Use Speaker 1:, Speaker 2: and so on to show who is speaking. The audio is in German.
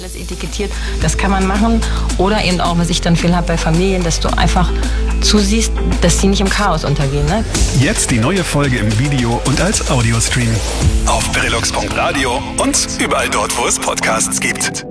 Speaker 1: Alles etikettiert, das kann man machen. Oder eben auch, was ich dann viel habe bei Familien, dass du einfach zusiehst, dass die nicht im Chaos untergehen. Ne?
Speaker 2: Jetzt die neue Folge im Video und als Audiostream. Auf Verilux.radio und überall dort, wo es Podcasts gibt.